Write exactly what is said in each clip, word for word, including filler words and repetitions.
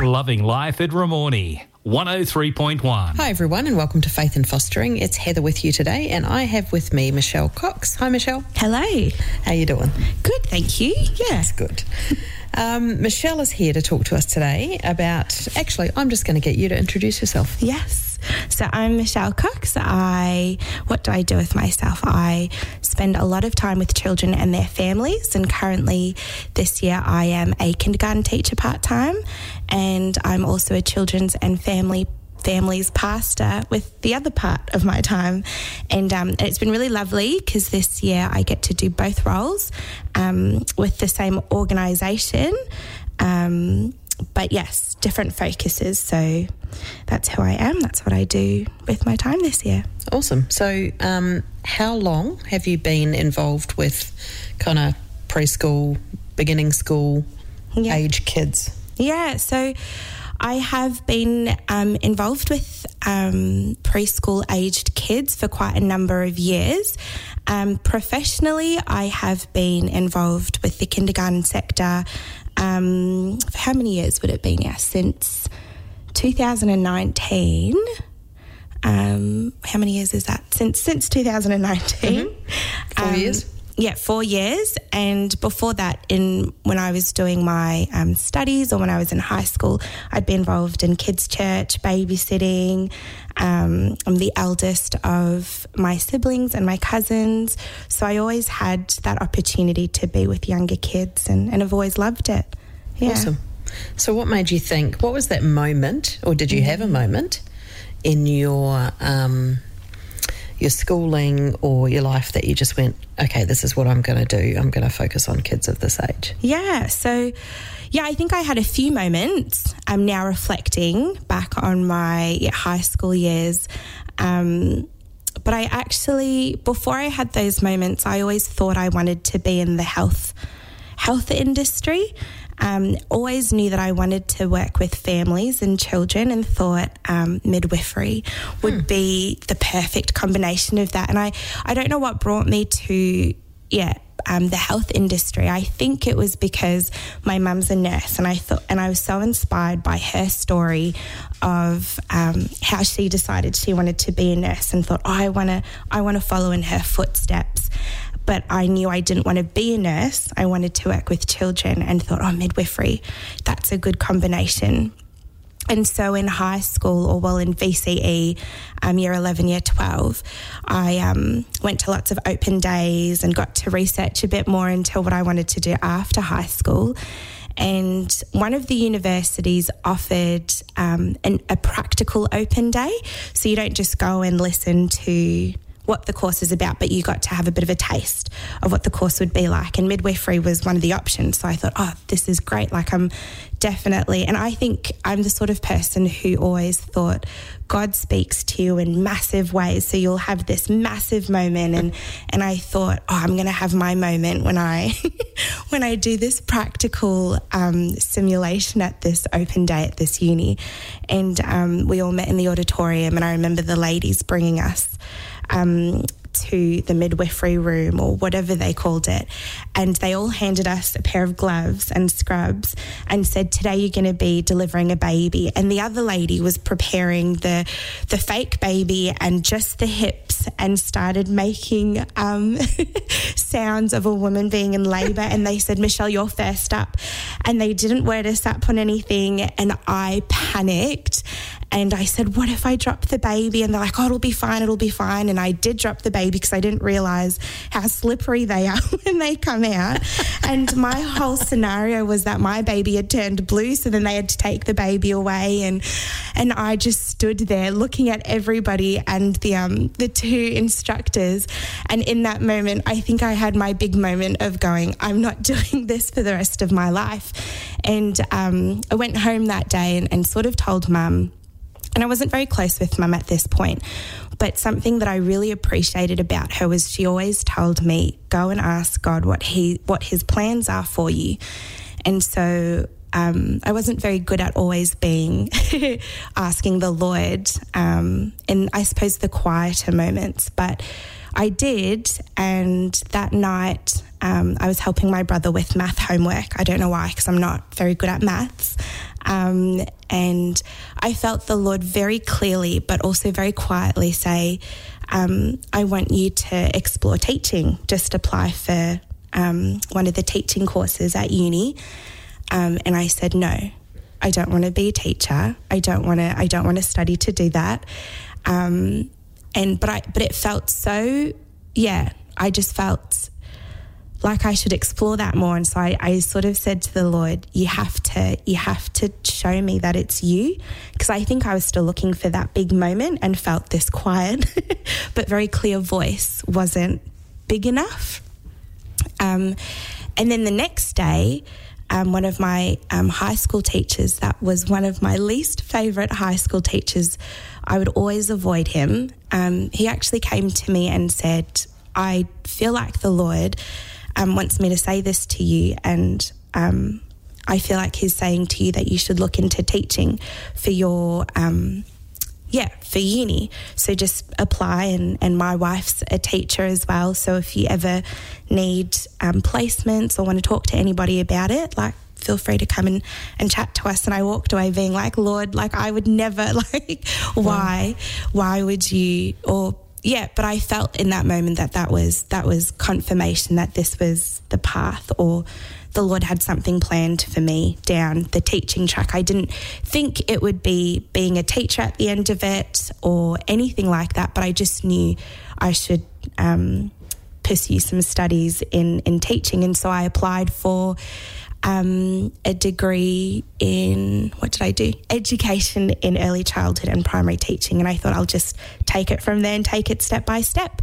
Loving Life at Ramornie, one oh three point one. Hi everyone and welcome to Faith in Fostering. It's Heather with you today and I have with me Michelle Cox. Hi Michelle. Hello. How you doing? Good, thank you. Yeah. That's good. Um, Michelle is here to talk to us today about, actually I'm just going to get you to introduce yourself. Yes. So I'm Michelle Cox. I, what do I do with myself? I spend a lot of time with children and their families, and currently this year I am a kindergarten teacher part-time, and I'm also a children's and family families pastor with the other part of my time. And, um, and it's been really lovely because this year I get to do both roles um, with the same organisation. Um, but yes, different focuses. So that's who I am. That's what I do with my time this year. Awesome. So um, how long have you been involved with kind of preschool, beginning school yeah. age kids? Yeah, so I have been um, involved with um, preschool-aged kids for quite a number of years. Um, professionally, I have been involved with the kindergarten sector um, for how many years would it be now? Since two thousand nineteen. Um, how many years is that? Since since two thousand nineteen. Mm-hmm. Four um, years? Yeah, four years. And before that, in when I was doing my um, studies or when I was in high school, I'd be involved in kids' church, babysitting. Um, I'm the eldest of my siblings and my cousins. So I always had that opportunity to be with younger kids and, and I've always loved it. Yeah. Awesome. So what made you think, what was that moment, or did you have a moment in your um, your schooling or your life that you just went, okay, this is what I'm going to do. I'm going to focus on kids of this age? Yeah, so, yeah, I think I had a few moments. I'm now reflecting back on my yeah, high school years. Um, but I actually, before I had those moments, I always thought I wanted to be in the health health industry. Um, always knew that I wanted to work with families and children, and thought um, midwifery would hmm. be the perfect combination of that. And I, I don't know what brought me to, yeah, um, the health industry. I think it was because my mum's a nurse, and I thought, and I was so inspired by her story of um, how she decided she wanted to be a nurse, and thought, oh, I want to, I want to follow in her footsteps. But I knew I didn't want to be a nurse. I wanted to work with children, and thought, oh, midwifery, that's a good combination. And so in high school, or well in V C E, um, year eleven, year twelve, I um, went to lots of open days and got to research a bit more into what I wanted to do after high school. And one of the universities offered um, an, a practical open day. So you don't just go and listen to what the course is about, but you got to have a bit of a taste of what the course would be like. And midwifery was one of the options. So I thought, oh, this is great. Like I'm definitely, and I think I'm the sort of person who always thought God speaks to you in massive ways. So you'll have this massive moment. And, and I thought, oh, I'm going to have my moment when I, when I do this practical um, simulation at this open day at this uni. And um, we all met in the auditorium, and I remember the ladies bringing us Um, to the midwifery room, or whatever they called it, and they all handed us a pair of gloves and scrubs and said, today you're going to be delivering a baby. And the other lady was preparing the the fake baby and just the hips, and started making um, sounds of a woman being in labour. And they said, Michelle, you're first up. And they didn't word us up on anything, and I panicked. And I said, what if I drop the baby? And they're like, oh, it'll be fine, it'll be fine. And I did drop the baby because I didn't realise how slippery they are when they come out. And my whole scenario was that my baby had turned blue, so then they had to take the baby away. And and I just stood there looking at everybody and the um the two instructors. And in that moment, I think I had my big moment of going, I'm not doing this for the rest of my life. And um, I went home that day and, and sort of told Mum. And I wasn't very close with Mum at this point, but something that I really appreciated about her was she always told me, go and ask God what he what his plans are for you. And so um, I wasn't very good at always being asking the Lord um, in, I suppose, the quieter moments, but I did. And that night um, I was helping my brother with math homework. I don't know why, because I'm not very good at maths. Um, and I felt the Lord very clearly, but also very quietly say, um, I want you to explore teaching. Just apply for um, one of the teaching courses at uni. Um, and I said, no, I don't want to be a teacher. I don't want to, I don't want to study to do that. Um, and, but I, but it felt so, yeah, I just felt like I should explore that more. And so I, I sort of said to the Lord, you have to, you have to show me that it's you. Because I think I was still looking for that big moment and felt this quiet but very clear voice wasn't big enough. Um, and then the next day, um, one of my um, high school teachers, that was one of my least favourite high school teachers, I would always avoid him. Um, he actually came to me and said, I feel like the Lord Um, wants me to say this to you, and um, I feel like he's saying to you that you should look into teaching for your, um, yeah, for uni. So just apply, and, and my wife's a teacher as well. So if you ever need um, placements or want to talk to anybody about it, like, feel free to come and, and chat to us. And I walked away being like, Lord, like I would never, like, why, why would you, or yeah, but I felt in that moment that that was that was confirmation that this was the path, or the Lord had something planned for me down the teaching track. I didn't think it would be being a teacher at the end of it or anything like that, but I just knew I should um, pursue some studies in, in teaching. And so I applied for Um, a degree in, what did I do? Education in early childhood and primary teaching. And I thought I'll just take it from there and take it step by step.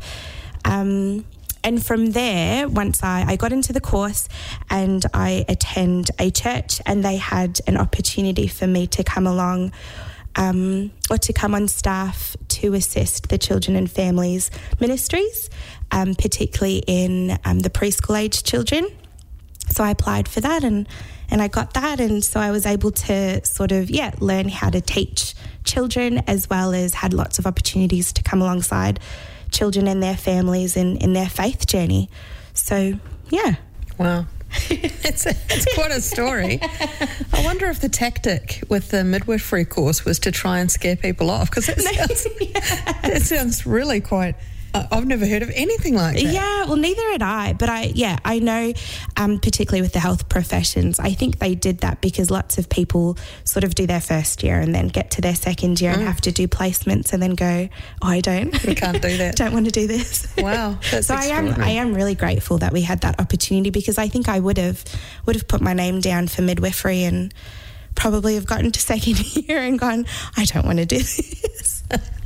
Um, and from there, once I, I got into the course and I attend a church, and they had an opportunity for me to come along um, or to come on staff to assist the children and families ministries, um, particularly in um, the preschool age children. So I applied for that and, and I got that. And so I was able to sort of, yeah, learn how to teach children, as well as had lots of opportunities to come alongside children and their families in, in their faith journey. So, yeah. Wow. it's, a, it's quite a story. I wonder if the tactic with the midwifery course was to try and scare people off, because that, yeah. that sounds really quite... I've never heard of anything like that. Yeah, well, neither had I. But I, yeah, I know, um, particularly with the health professions, I think they did that because lots of people sort of do their first year and then get to their second year mm. and have to do placements and then go, oh, I don't. You can't do that. Don't want to do this. Wow. That's so I am, I am really grateful that we had that opportunity, because I think I would have, would have put my name down for midwifery and probably have gotten to second year and gone, I don't want to do this.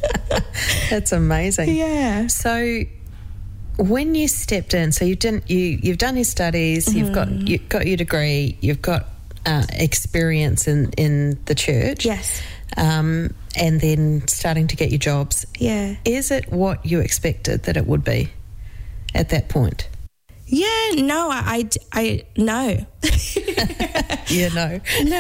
That's amazing. Yeah. So when you stepped in, so you didn't you you've done your studies, mm-hmm. you've got you've got your degree, you've got uh, experience in, in the church. Yes. Um, and then starting to get your jobs. Yeah. Is it what you expected that it would be at that point? Yeah, no, I, I, I no. Yeah, no. No.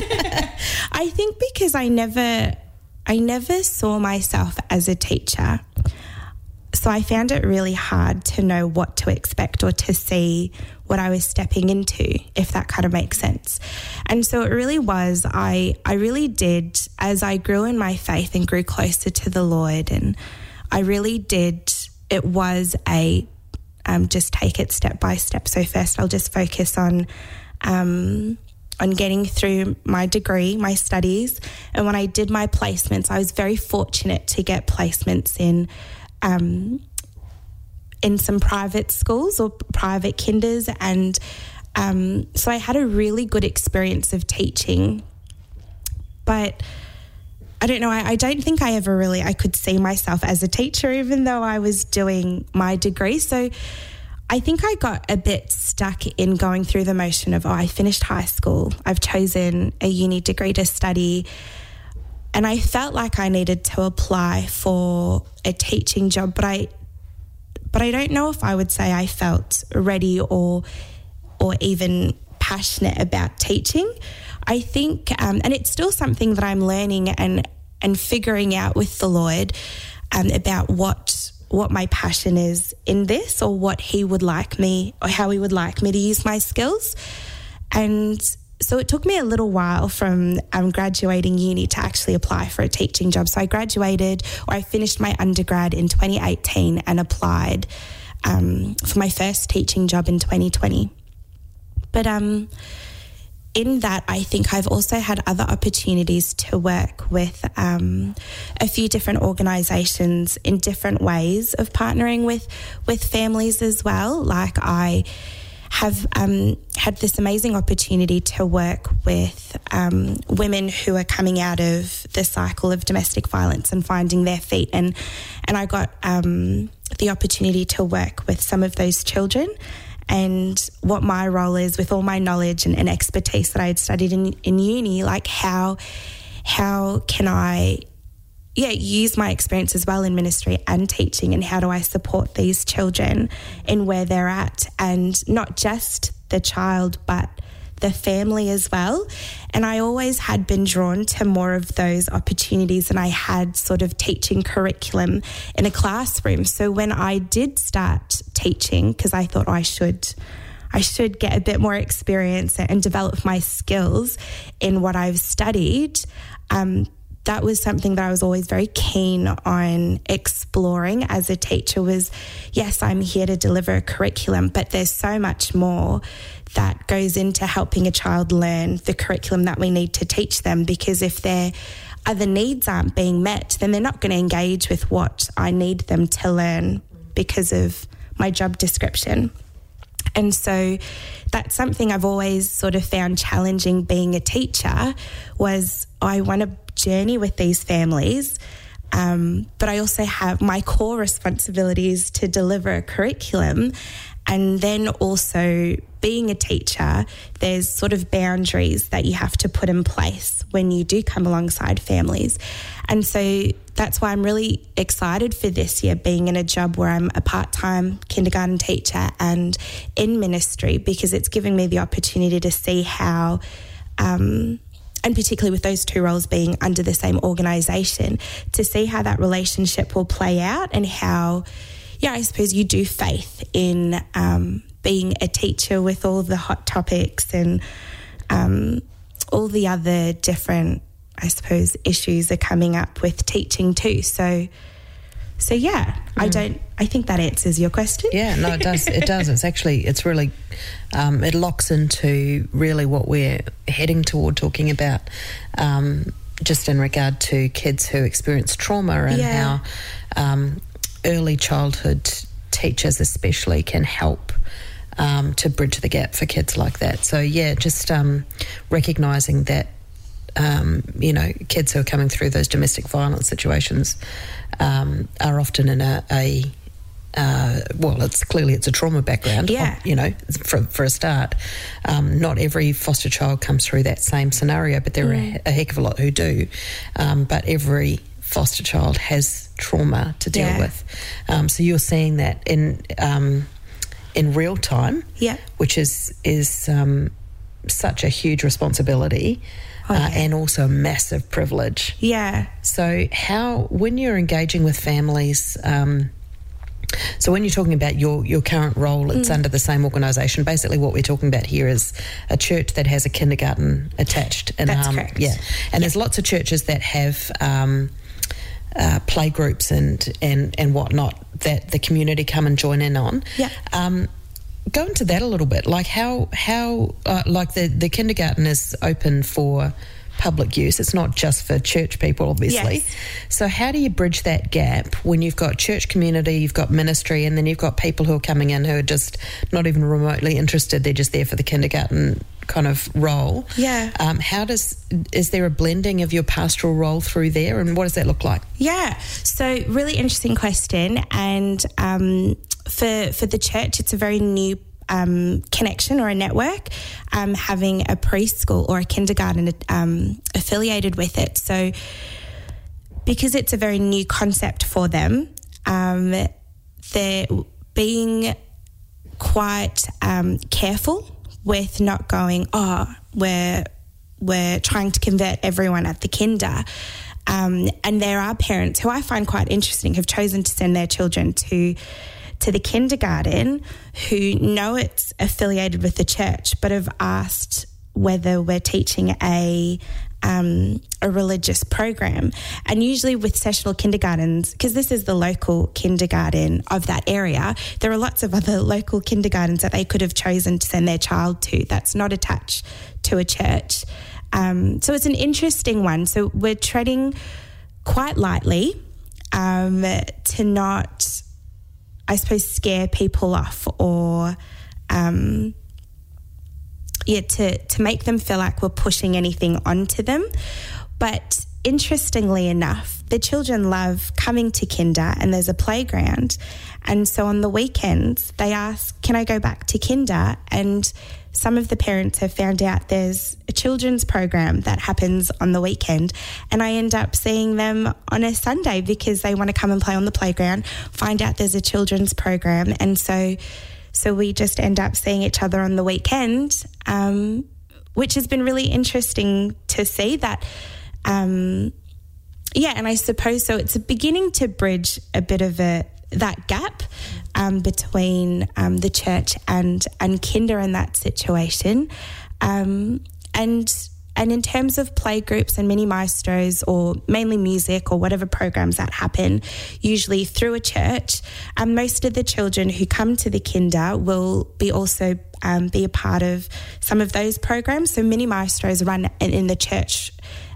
I think because I never, I never saw myself as a teacher. So I found it really hard to know what to expect or to see what I was stepping into, if that kind of makes sense. And so it really was, I, I really did, as I grew in my faith and grew closer to the Lord, and I really did, it was a, um, just take it step by step. So first I'll just focus on, um, on getting through my degree, my studies. And when I did my placements, I was very fortunate to get placements in um, in some private schools or private kinders. And um, so I had a really good experience of teaching. But I don't know, I, I don't think I ever really, I could see myself as a teacher, even though I was doing my degree. So I think I got a bit stuck in going through the motion of, oh, I finished high school, I've chosen a uni degree to study, and I felt like I needed to apply for a teaching job, but I but I don't know if I would say I felt ready or or even passionate about teaching. I think, um, and it's still something that I'm learning and and figuring out with the Lord um, about what what my passion is in this, or what he would like me, or how he would like me to use my skills. And so it took me a little while from um, graduating uni to actually apply for a teaching job. So I graduated, or I finished my undergrad in twenty eighteen and applied um, for my first teaching job in twenty twenty. But um, in that, I think I've also had other opportunities to work with um, a few different organisations in different ways of partnering with with families as well. Like I have um, had this amazing opportunity to work with um, women who are coming out of the cycle of domestic violence and finding their feet. And, and I got um, the opportunity to work with some of those children, and what my role is with all my knowledge and, and expertise that I had studied in, in uni, like how, how can I yeah, use my experience as well in ministry and teaching, and how do I support these children in where they're at, and not just the child but the family as well. And I always had been drawn to more of those opportunities, and I had sort of teaching curriculum in a classroom. So when I did start teaching, because I thought, oh, I should I should get a bit more experience and develop my skills in what I've studied, um, that was something that I was always very keen on exploring as a teacher. Was, yes, I'm here to deliver a curriculum, but there's so much more that goes into helping a child learn the curriculum that we need to teach them, because if their other needs aren't being met, then they're not going to engage with what I need them to learn because of my job description. And so that's something I've always sort of found challenging being a teacher, was I want to journey with these families, um, but I also have my core responsibilities to deliver a curriculum. And then also being a teacher, there's sort of boundaries that you have to put in place when you do come alongside families. And so that's why I'm really excited for this year, being in a job where I'm a part-time kindergarten teacher and in ministry, because it's giving me the opportunity to see how, um, and particularly with those two roles being under the same organisation, to see how that relationship will play out, and how, yeah, I suppose you do faith in um, being a teacher with all the hot topics and um, all the other different, I suppose, issues are coming up with teaching too. So, so yeah, mm. I don't. I think that answers your question. Yeah, no, it does. It does. It's actually, it's really, um, it locks into really what we're heading toward talking about, um, just in regard to kids who experience trauma, and yeah. how um, early childhood teachers especially can help um, to bridge the gap for kids like that. So yeah, just um, recognising that, um, you know, kids who are coming through those domestic violence situations um, are often in a, a uh, well, it's clearly it's a trauma background, yeah. you know, for, for a start. Um, not every foster child comes through that same scenario, but there mm. are a, a heck of a lot who do. Um, but every foster child has trauma to deal yeah. with. Um, so you're seeing that in um, in real time, yeah. which is is um, such a huge responsibility. Oh, yeah. Uh, and also a massive privilege. Yeah. So how, when you're engaging with families, um, so when you're talking about your, your current role, it's mm. under the same organisation. Basically what we're talking about here is a church that has a kindergarten attached. And, That's um, correct. Yeah. And yeah. there's lots of churches that have um, uh, play groups and, and, and whatnot that the community come and join in on. Yeah. Um, Go into that a little bit, like how how uh, like the, the kindergarten is open for public use. It's not just for church people, obviously. Yes. So how do you bridge that gap when you've got church community, you've got ministry, and then you've got people who are coming in who are just not even remotely interested? They're just there for the kindergarten kind of role. Yeah. Um, how does is there a blending of your pastoral role through there, and what does that look like? Yeah. So really interesting question, and um, for for the church, it's a very new Um, connection or a network, um, having a preschool or a kindergarten um, affiliated with it. So because it's a very new concept for them, um, they're being quite um, careful with not going, oh, we're, we're trying to convert everyone at the kinder. Um, and there are parents who I find quite interesting who've chosen to send their children to to the kindergarten who know it's affiliated with the church but have asked, whether we're teaching a um, a religious program. And usually with sessional kindergartens, because this is the local kindergarten of that area, there are lots of other local kindergartens that they could have chosen to send their child to that's not attached to a church. Um, so it's an interesting one. So we're treading quite lightly um, to not, I suppose, scare people off or um, yeah, to, to make them feel like we're pushing anything onto them. But interestingly enough, the children love coming to kinder and there's a playground. And so on the weekends, they ask, can I go back to kinder? And some of the parents have found out there's a children's program that happens on the weekend, and I end up seeing them on a Sunday because they want to come and play on the playground, find out there's a children's program. And so so we just end up seeing each other on the weekend, um, which has been really interesting to see that. Um, yeah, and I suppose so it's beginning to bridge a bit of a that gap um, between um, the church and and kinder in that situation, um, and and in terms of play groups and mini maestros or mainly music or whatever programs that happen, usually through a church, um, most of the children who come to the kinder will be also um, be a part of some of those programs. So mini maestros run in, in the church,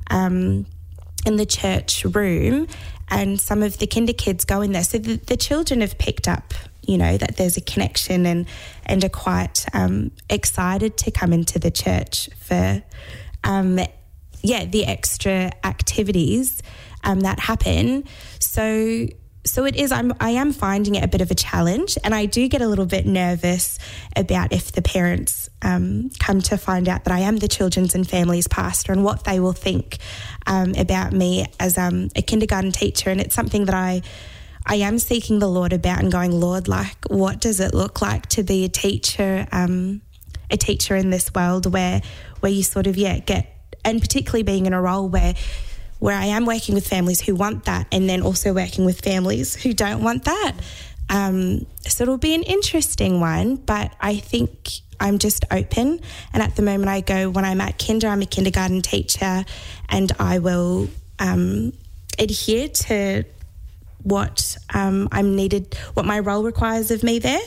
um, in the church room. And some of the kinder kids go in there. So the, the children have picked up, you know, that there's a connection and, and are quite um, excited to come into the church for, um, yeah, the extra activities um, that happen. So so it is, I'm, I am finding it a bit of a challenge, and I do get a little bit nervous about if the parents um, come to find out that I am the children's and families pastor and what they will think um, about me as um, a kindergarten teacher. And it's something that I I am seeking the Lord about and going, Lord, like, what does it look like to be a teacher, um, a teacher in this world where where you sort of, yeah, get, and particularly being in a role where where I am working with families who want that and then also working with families who don't want that. Um, so it'll be an interesting one, but I think I'm just open. And at the moment I go, when I'm at kinder, I'm a kindergarten teacher, and I will um, adhere to what um, I'm needed, what my role requires of me there.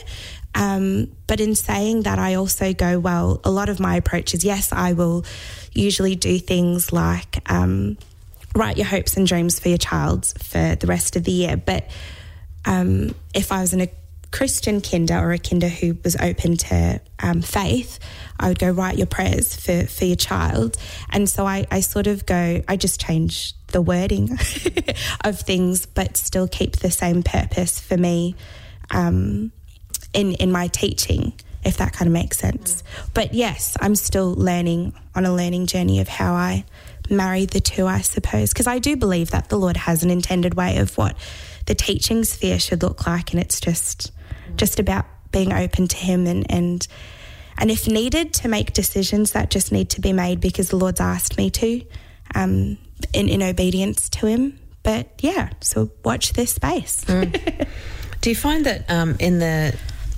Um, but in saying that, I also go, well, a lot of my approach is, yes, I will usually do things like um, write your hopes and dreams for your child for the rest of the year. But um, if I was in a Christian kinder or a kinder who was open to um, faith, I would go write your prayers for, for your child. And so I, I sort of go, I just change the wording of things, but still keep the same purpose for me um, in, in my teaching, if that kind of makes sense. But yes, I'm still learning on a learning journey of how I marry the two, I suppose, because I do believe that the Lord has an intended way of what the teaching sphere should look like, and it's just just about being open to him and and and if needed to make decisions that just need to be made because the Lord's asked me to, um, in, in obedience to him. But yeah, so watch this space. Mm. Do you find that um, in the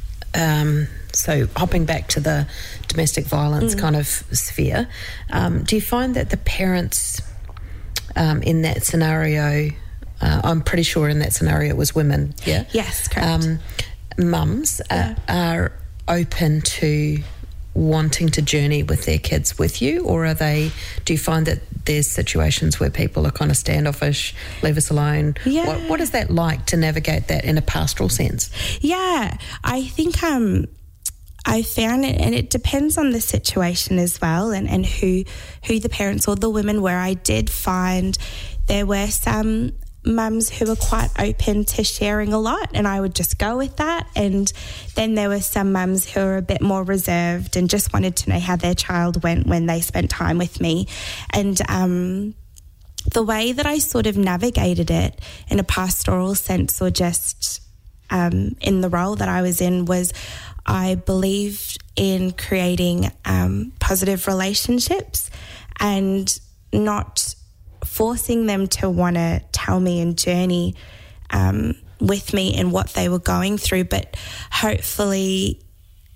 um, so hopping back to the domestic violence mm. kind of sphere, um, do you find that the parents um, in that scenario, uh, I'm pretty sure in that scenario it was women, yeah? Yes, correct. Um, mums Yeah. are, are open to wanting to journey with their kids with you, or are they, do you find that there's situations where people are kind of standoffish, leave us alone? Yeah. What, what is that like to navigate that in a pastoral sense? Yeah, I think um, I found it, and it depends on the situation as well, and, and who who the parents or the women were. I did find there were some mums who were quite open to sharing a lot, and I would just go with that. And then there were some mums who were a bit more reserved and just wanted to know how their child went when they spent time with me. And um, the way that I sort of navigated it in a pastoral sense, or just um, in the role that I was in, was I believed in creating um, positive relationships and not forcing them to want to tell me and journey um, with me in what they were going through, but hopefully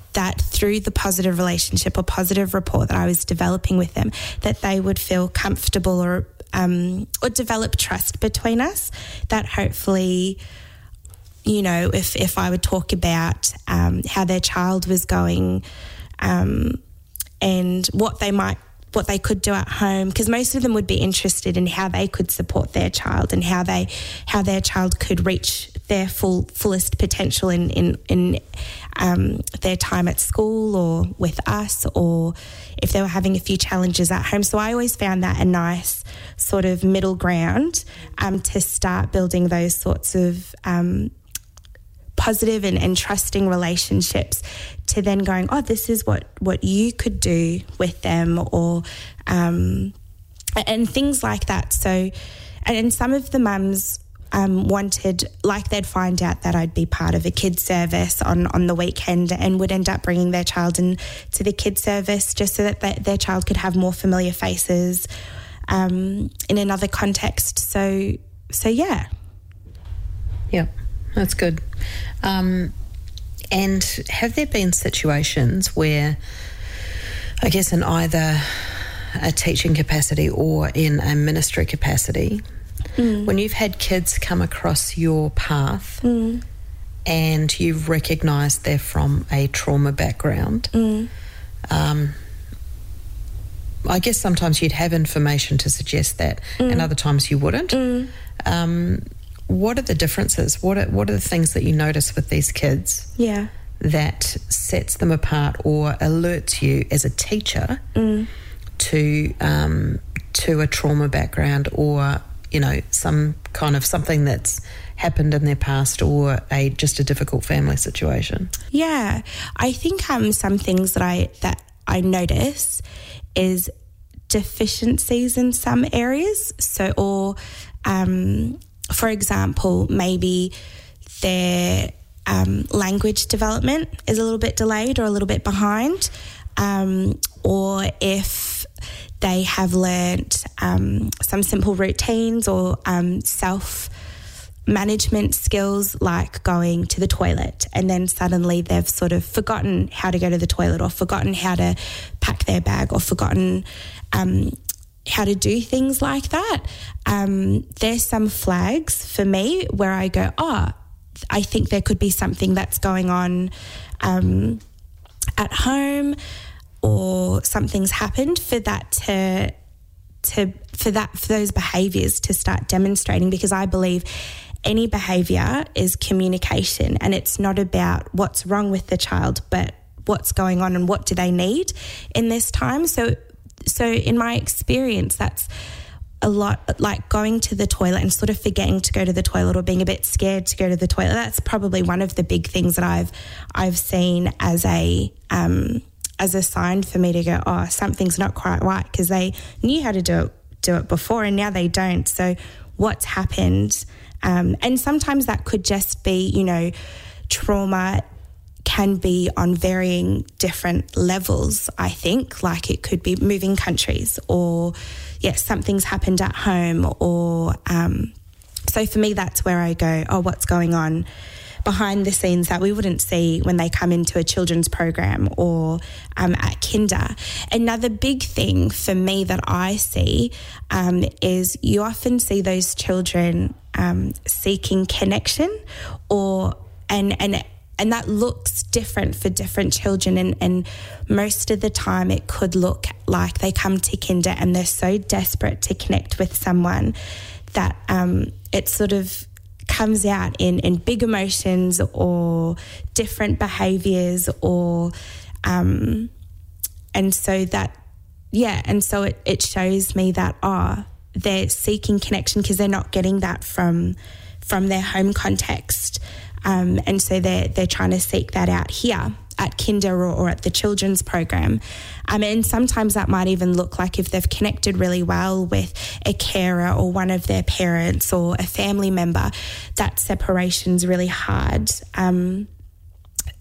that through the positive relationship or positive rapport that I was developing with them, that they would feel comfortable or um, or develop trust between us, that hopefully, you know, if, if I would talk about um, how their child was going um, and what they might what they could do at home, because most of them would be interested in how they could support their child and how they how their child could reach their full fullest potential in in, in um, their time at school or with us, or if they were having a few challenges at home. So I always found that a nice sort of middle ground um, to start building those sorts of um, positive and, and trusting relationships, to then going, oh, this is what, what you could do with them, or um, and things like that. So, and, and some of the mums um, wanted, like they'd find out that I'd be part of a kids service on, on the weekend, and would end up bringing their child in to the kids service just so that they, their child could have more familiar faces um, in another context. So, so yeah. Yeah, that's good. Um, and have there been situations where, I guess in either a teaching capacity or in a ministry capacity, mm. when you've had kids come across your path mm. and you've recognised they're from a trauma background, mm. um, I guess sometimes you'd have information to suggest that, mm. and other times you wouldn't. Mm. Um, what are the differences? What are, what are the things that you notice with these kids yeah. that sets them apart or alerts you as a teacher mm. to um, to a trauma background, or, you know, some kind of something that's happened in their past, or a just a difficult family situation? Yeah, I think um, some things that I that I notice is deficiencies in some areas. So, or um, for example, maybe their um, language development is a little bit delayed or a little bit behind, um, or if they have learnt um, some simple routines or um, self management skills, like going to the toilet, and then suddenly they've sort of forgotten how to go to the toilet, or forgotten how to pack their bag, or forgotten um, how to do things like that. Um, there's some flags for me where I go, oh, I think there could be something that's going on um, at home, or something's happened for that to to for that for those behaviours to start demonstrating, because I believe any behaviour is communication, and it's not about what's wrong with the child, but what's going on and what do they need in this time. So, so in my experience, that's a lot like going to the toilet and sort of forgetting to go to the toilet, or being a bit scared to go to the toilet. That's probably one of the big things that I've I've seen as a um, as a sign for me to go, oh, something's not quite right, because they knew how to do it do it before and now they don't. So what's happened? Um, and sometimes that could just be, you know, trauma can be on varying different levels, I think. Like it could be moving countries, or, yes, something's happened at home, or... Um, so for me, that's where I go, oh, what's going on behind the scenes that we wouldn't see when they come into a children's program or um, at kinder. Another big thing for me that I see um, is you often see those children um, seeking connection, or and and and that looks different for different children, and, and most of the time it could look like they come to kinder and they're so desperate to connect with someone that um, it sort of comes out in, in big emotions or different behaviours, or um, and so that yeah and so it, it shows me that oh, they're seeking connection because they're not getting that from from their home context, um, and so they're they're trying to seek that out here at kinder or, or at the children's program. Um, and sometimes that might even look like if they've connected really well with a carer or one of their parents or a family member, that separation's really hard um,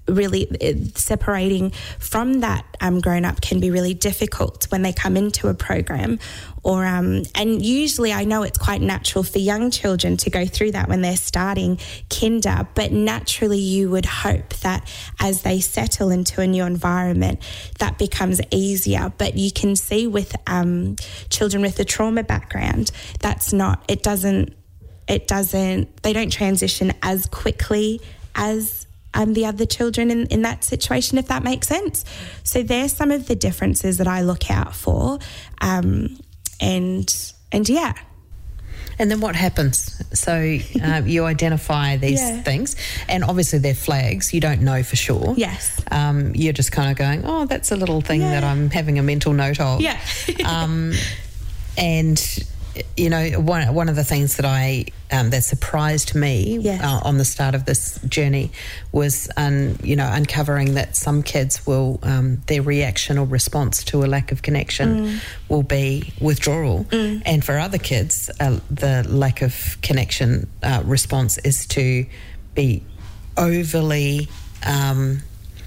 really it, separating from that um, grown up can be really difficult when they come into a program. Or um, and usually I know it's quite natural for young children to go through that when they're starting kinder, but naturally you would hope that as they settle into a new environment, that becomes easier. But you can see with um, children with a trauma background, that's not, it doesn't, it doesn't, they don't transition as quickly as um, the other children in, in that situation, if that makes sense. So there's some of the differences that I look out for. Um, and, and yeah. And then what happens? So uh, you identify these Yeah. things, and obviously they're flags. You don't know for sure. Yes. Um, you're just kind of going, oh, that's a little thing Yeah. that I'm having a mental note of. Yeah. um, and, you know, one one of the things that I um, that surprised me Yes. uh, on the start of this journey was, um, you know, uncovering that some kids will um, their reaction or response to a lack of connection Mm. will be withdrawal, and for other kids, uh, the lack of connection uh, response is to be overly Um,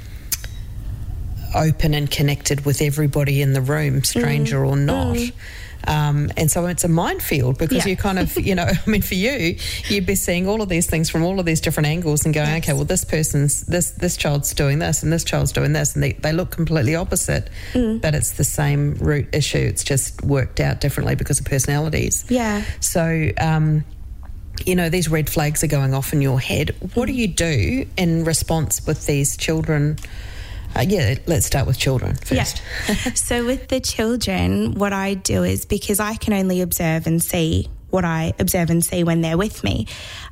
open and connected with everybody in the room, stranger or not. Um, and so it's a minefield because Yeah. you kind of, you know, I mean, for you, you'd be seeing all of these things from all of these different angles and going, Yes. okay, well, this person's, this this child's doing this and this child's doing this, and they, they look completely opposite, but it's the same root issue. It's just worked out differently because of personalities. Yeah. So, um, you know, these red flags are going off in your head. What do you do in response with these children? Uh, yeah, let's start with children first. Yeah. So with the children, what I do is, because I can only observe and see what I observe and see when they're with me.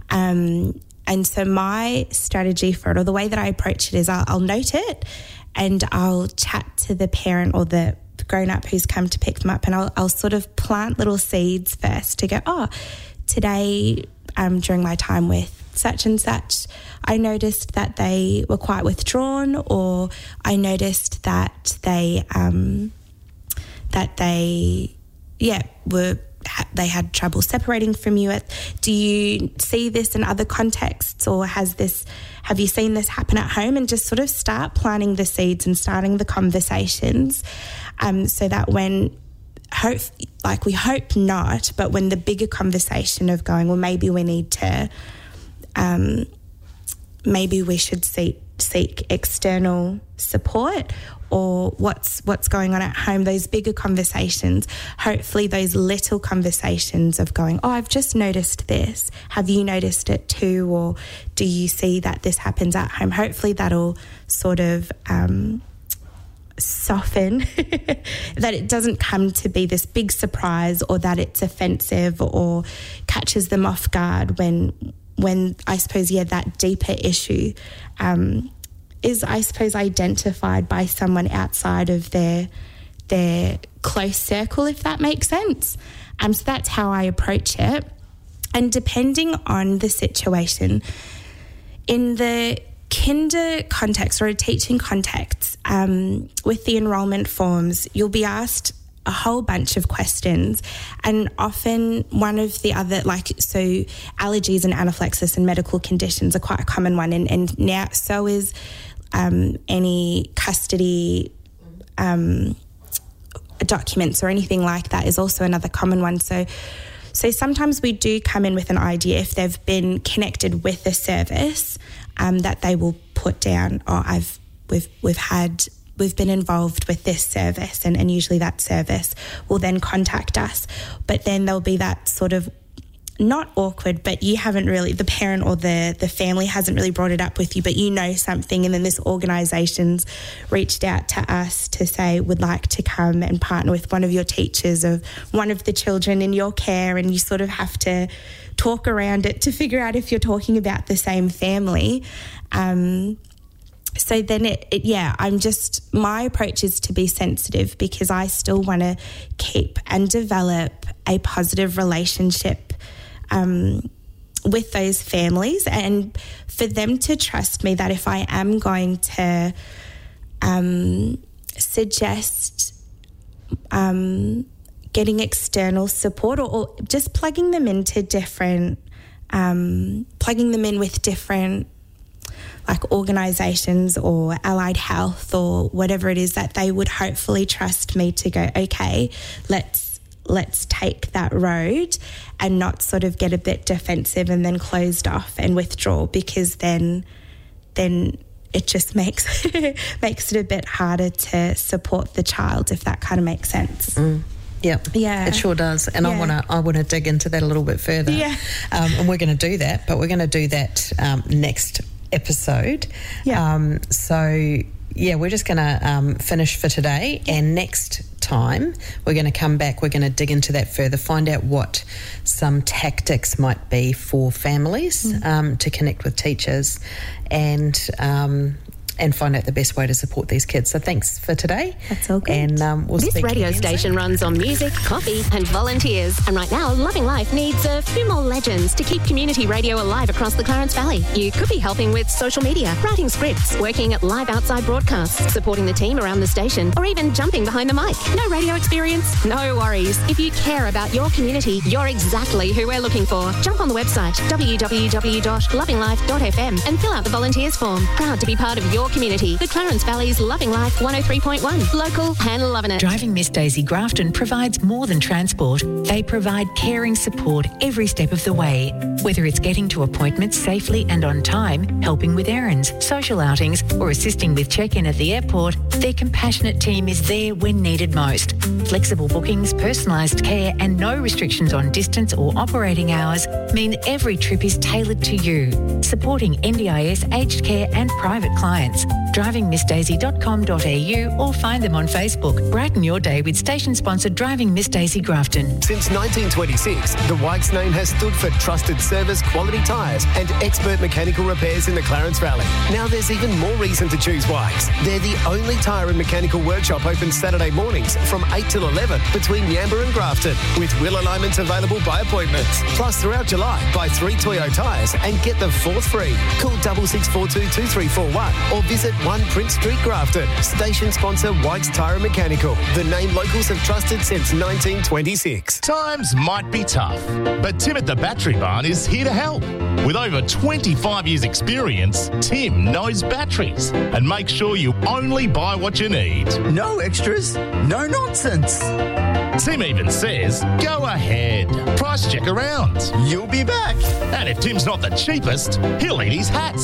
Um, and so my strategy for it, or the way that I approach it, is I'll, I'll note it and I'll chat to the parent or the grown-up who's come to pick them up, and I'll, I'll sort of plant little seeds first to go, oh, today um, during my time with such and such, I noticed that they were quite withdrawn, or I noticed that they um, that they yeah were they had trouble separating from you. Do you see this in other contexts, or has this have you seen this happen at home? And just sort of start planting the seeds and starting the conversations, um, so that when hope like we hope not, but when the bigger conversation of going, well, maybe we need to um, maybe we should seek seek external support, or what's what's going on at home, those bigger conversations, hopefully those little conversations of going, oh, I've just noticed this, have you noticed it too, or do you see that this happens at home? Hopefully that'll sort of um, soften that it doesn't come to be this big surprise, or that it's offensive or catches them off guard when when I suppose, yeah, that deeper issue um, is, I suppose, identified by someone outside of their their close circle, if that makes sense. Um, so that's how I approach it. And depending on the situation, in the kinder context or a teaching context, um, with the enrolment forms, you'll be asked a whole bunch of questions, and often one of the other, like, so allergies and anaphylaxis and medical conditions are quite a common one, and, and now so is um, any custody um, documents or anything like that is also another common one. So so sometimes we do come in with an idea, if they've been connected with a service, um, that they will put down, oh, I've we've we've had we've been involved with this service, and, and usually that service will then contact us. But then there'll be that sort of, not awkward, but you haven't really, the parent or the, the family hasn't really brought it up with you, but you know something, and then this organisation's reached out to us to say, would like to come and partner with one of your teachers of one of the children in your care, and you sort of have to talk around it to figure out if you're talking about the same family. Um, So then it, it, yeah, I'm just, my approach is to be sensitive, because I still want to keep and develop a positive relationship um, with those families, and for them to trust me that if I am going to um, suggest um, getting external support, or, or just plugging them into different, um, plugging them in with different like organisations or allied health or whatever it is, that they would hopefully trust me to go, okay, let's let's take that road and not sort of get a bit defensive and then closed off and withdraw, because then then it just makes makes it a bit harder to support the child, if that kind of makes sense. Mm. Yeah, yeah, it sure does. And yeah. I want to I want to dig into that a little bit further. Yeah, um, and we're going to do that, but we're going to do that um, next episode. Yeah. Um, so yeah, we're just going to um, finish for today, and next time we're going to come back. We're going to dig into that further, find out what some tactics might be for families mm. um, to connect with teachers, and. Um, and find out the best way to support these kids. So thanks for today. That's all good. And um, we'll this speak radio again station soon. runs on music, coffee and volunteers. And right now, Loving Life needs a few more legends to keep community radio alive across the Clarence Valley. You could be helping with social media, writing scripts, working at live outside broadcasts, supporting the team around the station, or even jumping behind the mic. No radio experience? No worries. If you care about your community, you're exactly who we're looking for. Jump on the website w w w dot loving life dot f m and fill out the volunteers form. Proud to be part of your community. The Clarence Valley's Loving Life one oh three point one. Local and loving it. Driving Miss Daisy Grafton provides more than transport. They provide caring support every step of the way. Whether it's getting to appointments safely and on time, helping with errands, social outings, or assisting with check-in at the airport, their compassionate team is there when needed most. Flexible bookings, personalised care, and no restrictions on distance or operating hours mean every trip is tailored to you. Supporting N D I S aged care and private clients. driving miss daisy dot com dot a u or find them on Facebook. Brighten your day with station-sponsored Driving Miss Daisy Grafton. Since nineteen twenty-six, the Wykes name has stood for trusted service, quality tyres and expert mechanical repairs in the Clarence Valley. Now there's even more reason to choose Wykes. They're the only tyre and mechanical workshop open Saturday mornings from eight till eleven between Yamba and Grafton, with wheel alignments available by appointment. Plus, throughout July, buy three Toyo tyres and get the fourth free. Call six six four two, two three four one or visit one Prince Street, Grafton. Station sponsor Wykes Tyre and Mechanical. The name locals have trusted since nineteen twenty-six. Times might be tough, but Tim at the Battery Barn is here to help. With over twenty-five years experience, Tim knows batteries and makes sure you only buy what you need. No extras, no nonsense. Tim even says, go ahead, price check around. You'll be back. And if Tim's not the cheapest, he'll eat his hats.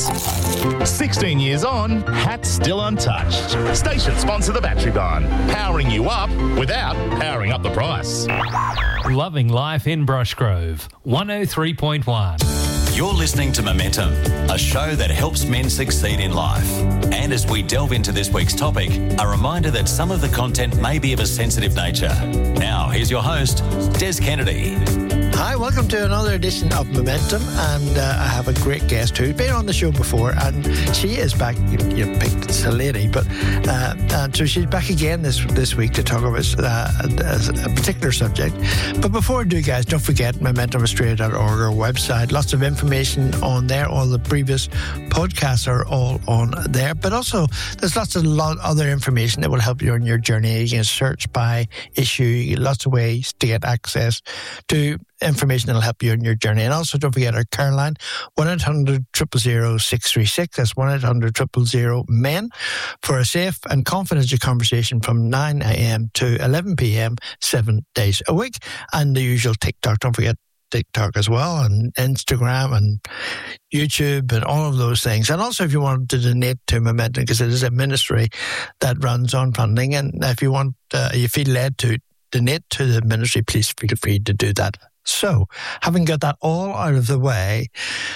sixteen years on, hats still untouched. Station sponsor the Battery Barn, powering you up without powering up the price. Loving Life in Brushgrove, one oh three point one. You're listening to Momentum, a show that helps men succeed in life. And as we delve into this week's topic, a reminder that some of the content may be of a sensitive nature. Now, here's your host, Des Kennedy. Hi, welcome to another edition of Momentum, and uh, I have a great guest who's been on the show before, and she is back. You, you picked it's a lady, but uh, and so she's back again this this week to talk about uh, a, a particular subject. But before I do, guys, don't forget momentum australia dot org, our website. Lots of information on there. All the previous podcasts are all on there, but also there's lots of lot other information that will help you on your journey. You can search by issue. You get lots of ways to get access to information that'll help you on your journey. And also don't forget our care line, one eight hundred, zero zero zero, six three six. That's one eight hundred, zero zero zero, men for a safe and confidential conversation from nine a.m. to eleven p.m. seven days a week. And the usual TikTok. Don't forget TikTok as well, and Instagram and YouTube and all of those things. And also if you want to donate to Momentum, because it is a ministry that runs on funding, and if you want, uh, you feel led to donate to the ministry, please feel free to do that. So, having got that all out of the way,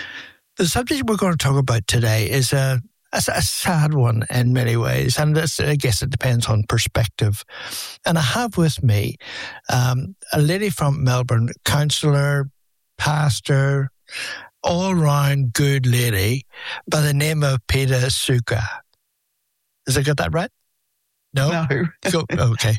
the subject we're going to talk about today is a, a, a sad one in many ways, and this, I guess it depends on perspective. And I have with me um, a lady from Melbourne, counsellor, pastor, all-round good lady by the name of Peta Suka. Has I got that right? No? No. Go, okay.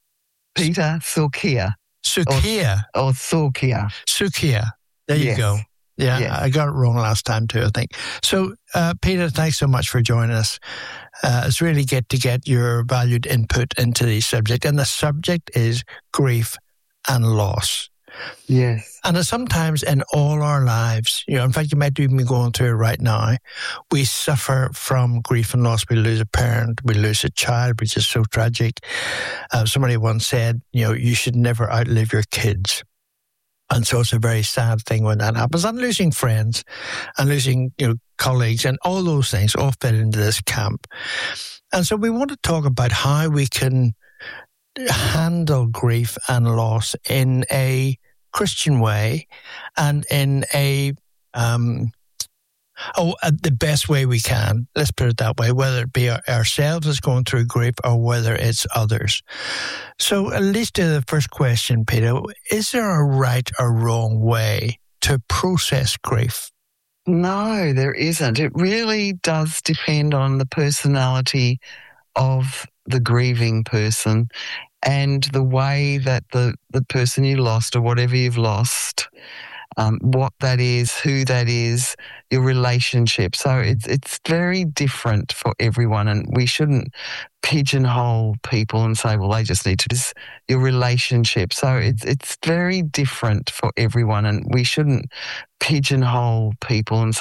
Peta Sukia. Sukia. Or, or Sukia. Sukia. There yes. you go. Yeah, yes. I got it wrong last time too, I think. So, uh, Peter, thanks so much for joining us. Uh, it's really good to get your valued input into the subject. And the subject is grief and loss. Yes. And sometimes in all our lives, you know, in fact, you might even be going through it right now, we suffer from grief and loss. We lose a parent, we lose a child, which is so tragic. Uh, somebody once said, you know, you should never outlive your kids. And so it's a very sad thing when that happens. And losing friends and losing, you know, colleagues and all those things all fit into this camp. And so we want to talk about how we can handle grief and loss in a Christian way and in a um oh uh, the best way we can. Let's put it that way, whether it be our, ourselves as going through grief or whether it's others. So at least to the first question, Peter, is there a right or wrong way to process grief? No, there isn't. It really does depend on the personality of the grieving person and the way that the, the person you lost or whatever you've lost, um, what that is, who that is, your relationship. So it's it's very different for everyone, and we shouldn't pigeonhole people and say, well, they just need to just your relationship. So it's it's very different for everyone, and we shouldn't pigeonhole people and